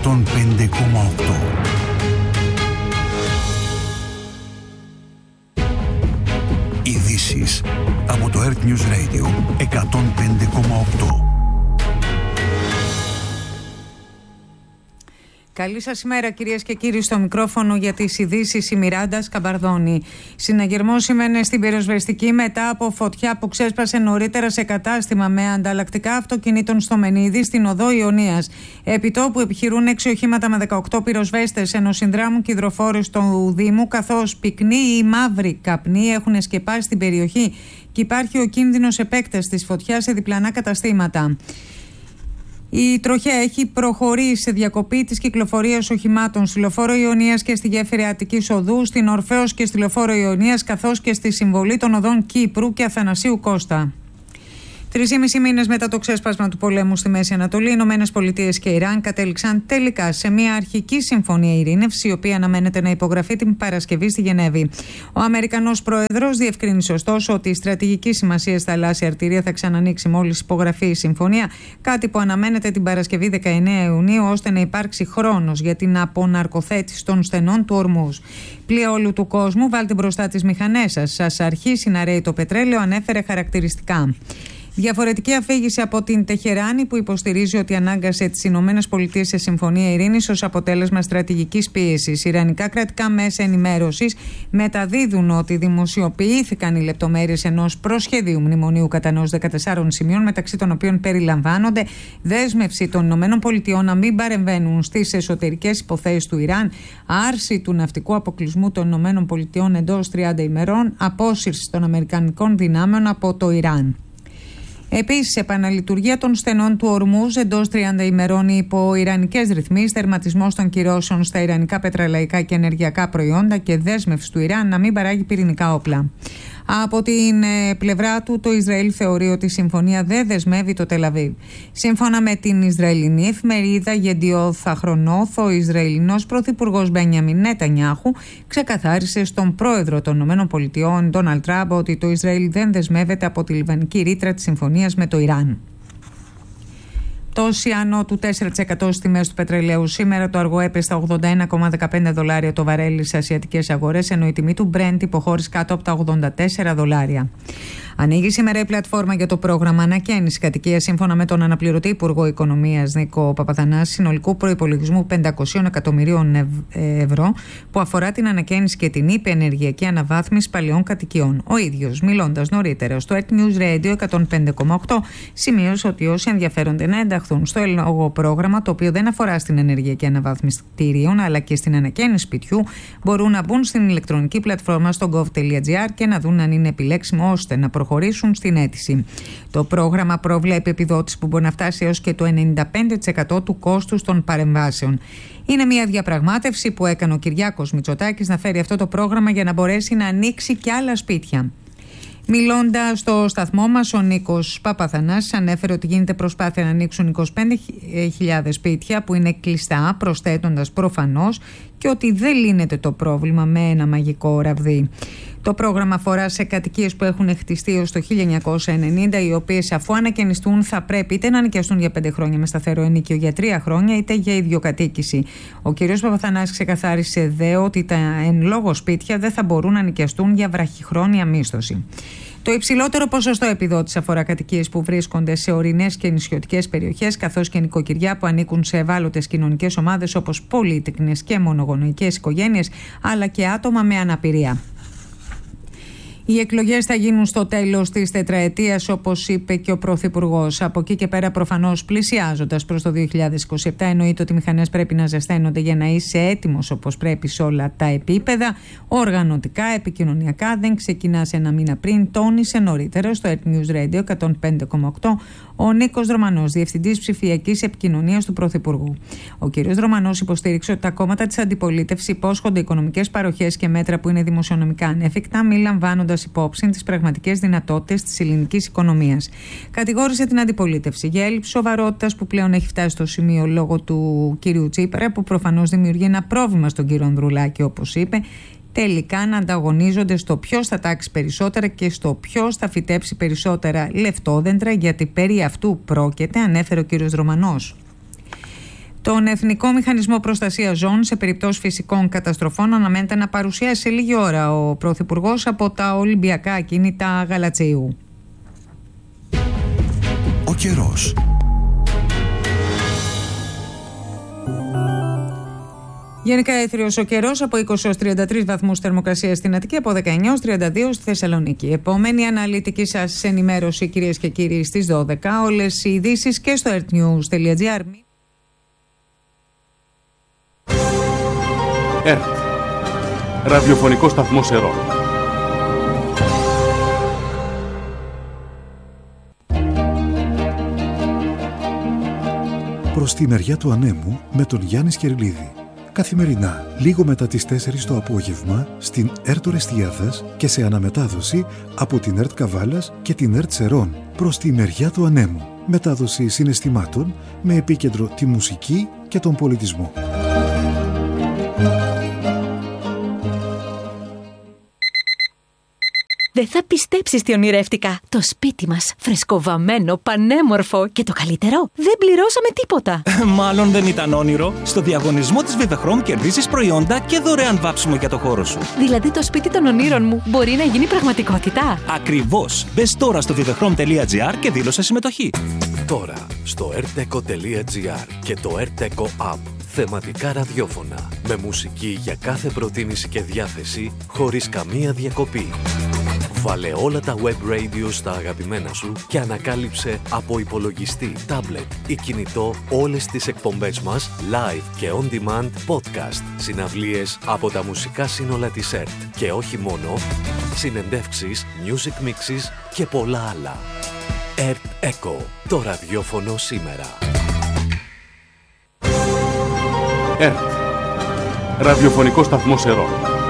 105,8. Ειδήσεις από το Earth News Radio 105,8. Καλή σας ημέρα, κυρίες και κύριοι, στο μικρόφωνο για τις ειδήσεις η Μιράντα Σκαμπαρδόνη. Συναγερμός σημαίνει στην πυροσβεστική μετά από φωτιά που ξέσπασε νωρίτερα σε κατάστημα με ανταλλακτικά αυτοκινήτων στο Μενίδη στην οδό Ιωνίας. Επιτόπου επιχειρούν 6 οχήματα με 18 πυροσβέστες, ενώ συνδράμουν και υδροφόρες του Δήμου, καθώς πυκνοί ή μαύροι καπνοί έχουν σκεπάσει στην περιοχή και υπάρχει ο κίνδυνος επέκτασης της φωτιάς σε διπλανά καταστήματα. Η τροχέα έχει προχωρήσει σε διακοπή της κυκλοφορίας οχημάτων στη λεωφόρο Ιωνίας και στη γέφυρα Αττικής Οδού, στην Ορφέως και στη λεωφόρο Ιωνίας, καθώς και στη συμβολή των οδών Κύπρου και Αθανασίου Κώστα. 3,5 μήνες μετά το ξέσπασμα του πολέμου στη Μέση Ανατολή, οι Ηνωμένες Πολιτείες και Ιράν κατέληξαν τελικά σε μια αρχική συμφωνία ειρήνευσης, η οποία αναμένεται να υπογραφεί την Παρασκευή στη Γενέβη. Ο Αμερικανός Πρόεδρος διευκρίνησε ωστόσο ότι η στρατηγική σημασία στα θαλάσσια αρτηρία θα ξανανοίξει μόλις υπογραφεί η συμφωνία, κάτι που αναμένεται την Παρασκευή 19 Ιουνίου, ώστε να υπάρξει χρόνος για την αποναρκοθέτηση των στενών του Ορμούζ. Πλοία όλου του κόσμου, βάλτε μπροστά τις μηχανές σας. Σας αρχίσει να ρέει το πετρέλαιο, ανέφερε χαρακτηριστικά. Διαφορετική αφήγηση από την Τεχεράνη, που υποστηρίζει ότι ανάγκασε τις Ηνωμένες Πολιτείες σε συμφωνία ειρήνης ως αποτέλεσμα στρατηγικής πίεσης. Ιρανικά κρατικά μέσα ενημέρωσης μεταδίδουν ότι δημοσιοποιήθηκαν οι λεπτομέρειες ενός προσχεδίου μνημονίου κατανόησης 14 σημείων, μεταξύ των οποίων περιλαμβάνονται δέσμευση των Ηνωμένων Πολιτειών να μην παρεμβαίνουν στις εσωτερικές υποθέσεις του Ιράν, άρση του ναυτικού αποκλεισμού των Ηνωμένων Πολιτειών εντός 30 ημερών, απόσυρση των αμερικανικών δυνάμεων από το Ιράν. Επίσης, επαναλειτουργία των στενών του Ορμούζ εντός 30 ημερών υπό ιρανικές ρυθμίσεις, τερματισμός των κυρώσεων στα ιρανικά πετρελαϊκά και ενεργειακά προϊόντα και δέσμευση του Ιράν να μην παράγει πυρηνικά όπλα. Από την πλευρά του, το Ισραήλ θεωρεί ότι η συμφωνία δεν δεσμεύει το Τελ-Αβίβ. Σύμφωνα με την Ισραηλινή εφημερίδα Γεντιόθ Αχρονόθ, ο Ισραηλινός πρωθυπουργός Μπένιαμιν Νετανιάχου ξεκαθάρισε στον πρόεδρο των ΗΠΑ, Ντόναλντ Τραμπ, ότι το Ισραήλ δεν δεσμεύεται από τη λιβανική ρήτρα της συμφωνίας με το Ιράν. Πτώση άνω του 4% στις τιμές του πετρελαίου. Σήμερα το αργό έπεσε στα $81,15 το βαρέλι στις ασιατικές αγορές, ενώ η τιμή του Brent υποχώρησε κάτω από τα $84. Ανοίγει σήμερα η πλατφόρμα για το πρόγραμμα ανακαίνιση κατοικία, σύμφωνα με τον αναπληρωτή Υπουργό Οικονομίας Νίκο Παπαθανάση, συνολικού προϋπολογισμού 500 εκατομμυρίων ευρώ, που αφορά την ανακαίνιση και την υπενεργειακή αναβάθμιση παλαιών κατοικιών. Ο ίδιος, μιλώντας νωρίτερα στο Earth News Radio 105,8, σημείωσε ότι όσοι ενδιαφέρονται να ενταχθούν στο λόγο πρόγραμμα, το οποίο δεν αφορά στην ενεργειακή αναβάθμιση κτηρίων αλλά και στην ανακαίνιση σπιτιού, μπορούν να μπουν στην ηλεκτρονική πλατφόρμα στο gov.gr και να δουν αν είναι επιλέξιμο ώστε να προχωρήσουν στην αίτηση. Το πρόγραμμα προβλέπει επιδότηση που μπορεί να φτάσει έως και το 95% του κόστους των παρεμβάσεων. Είναι μια διαπραγμάτευση που έκανε ο Κυριάκος Μητσοτάκης να φέρει αυτό το πρόγραμμα για να μπορέσει να ανοίξει και άλλα σπίτια. Μιλώντας στο σταθμό μας, ο Νίκος Παπαθανάσης ανέφερε ότι γίνεται προσπάθεια να ανοίξουν 25.000 σπίτια που είναι κλειστά, προσθέτοντας προφανώς και ότι δεν λύνεται το πρόβλημα με ένα μαγικό ραβδί. Το πρόγραμμα αφορά σε κατοικίες που έχουν χτιστεί ως το 1990, οι οποίες αφού ανακαινιστούν θα πρέπει είτε να νοικιαστούν για 5 χρόνια με σταθερό ενίκιο για 3 χρόνια, είτε για ιδιοκατοίκηση. Ο κ. Παπαθανάσης ξεκαθάρισε ότι τα εν λόγω σπίτια δεν θα μπορούν να νοικιαστούν για βραχυχρόνια μίσθωση. Το υψηλότερο ποσοστό επιδότηση αφορά κατοικίες που βρίσκονται σε ορεινές και νησιωτικές περιοχές, καθώς και νοικοκυριά που ανήκουν σε ευάλωτες κοινωνικές ομάδες όπως πολύτεκνες και μονογονεϊκές οικογένειες, αλλά και άτομα με αναπηρία. Οι εκλογές θα γίνουν στο τέλος της τετραετίας, όπως είπε και ο Πρωθυπουργός. Από εκεί και πέρα, προφανώς πλησιάζοντας προς το 2027, εννοείται ότι οι μηχανές πρέπει να ζεσταίνονται για να είσαι έτοιμος όπως πρέπει σε όλα τα επίπεδα. Οργανωτικά, επικοινωνιακά, δεν ξεκινάς ένα μήνα πριν, τόνισε νωρίτερα στο Earth News Radio 105,8 ο Νίκος Δρομανός, Διευθυντής Ψηφιακής Επικοινωνίας του Πρωθυπουργού. Ο κ. Δρομανός υποστήριξε ότι τα κόμματα της αντιπολίτευσης υπόσχονται οικονομικές παροχές και μέτρα που είναι δημοσιονομικά ανέφικτα, μη λαμβάνοντας υπόψη τις πραγματικές δυνατότητες της ελληνικής οικονομίας. Κατηγόρησε την αντιπολίτευση για έλλειψη σοβαρότητας που πλέον έχει φτάσει στο σημείο λόγω του κ. Τσίπρα, που προφανώς δημιουργεί ένα πρόβλημα στον κ. Ανδρουλάκη, όπως είπε, τελικά να ανταγωνίζονται στο ποιος θα τάξει περισσότερα και στο ποιος θα φυτέψει περισσότερα λεφτόδεντρα, γιατί περί αυτού πρόκειται, ανέφερε ο κ. Ρωμανός. Τον Εθνικό Μηχανισμό Προστασίας Ζώων σε περιπτώσεις φυσικών καταστροφών αναμένεται να παρουσιάσει σε λίγη ώρα ο Πρωθυπουργός από τα Ολυμπιακά Ακίνητα Γαλατσίου. Ο καιρός. Γενικά έθριος ο καιρός από 20 έως 33 βαθμούς θερμοκρασία στην Αττική, από 19 έως 32 στη Θεσσαλονίκη. Επόμενη αναλυτική σας ενημέρωση, κυρίες και κύριοι, στις 12. Όλες οι ειδήσεις και στο earthnews.gr. ΕΡΤ, ραδιοφωνικό σταθμό Σερών. Προς τη μεριά του ανέμου με τον Γιάννη Σκερλίδη. Καθημερινά, λίγο μετά τις 4 το απόγευμα, στην ΕΡΤ Ορεστιάδας και σε αναμετάδοση από την ΕΡΤ Καβάλας και την ΕΡΤ Σερών. Προς τη μεριά του ανέμου. Μετάδοση συναισθημάτων με επίκεντρο τη μουσική και τον πολιτισμό. Δεν θα πιστέψεις τι ονειρεύτηκα. Το σπίτι μας, φρεσκοβαμμένο, πανέμορφο και το καλύτερο, δεν πληρώσαμε τίποτα. Μάλλον δεν ήταν όνειρο. Στο διαγωνισμό της Vivechrome κερδίζεις προϊόντα και δωρεάν βάψιμο για το χώρο σου. Δηλαδή το σπίτι των ονείρων μου μπορεί να γίνει πραγματικότητα. Ακριβώς. Μπες τώρα στο vivechrome.gr και δήλωσε συμμετοχή. Τώρα στο rteco.gr και το rteco app. Θεματικά ραδιόφωνα με μουσική για κάθε προτίμηση και διάθεση χωρίς καμία διακοπή. Βάλε όλα τα web radio στα αγαπημένα σου και ανακάλυψε από υπολογιστή, τάμπλετ ή κινητό όλες τις εκπομπές μας live και on demand podcast, συναυλίες από τα μουσικά σύνολα της ΕΡΤ και όχι μόνο, συνεντεύξεις, music mixes και πολλά άλλα. ΕΡΤ Echo, το ραδιόφωνο σήμερα. ΕΡΤ, ραδιοφωνικό σταθμό Σερών.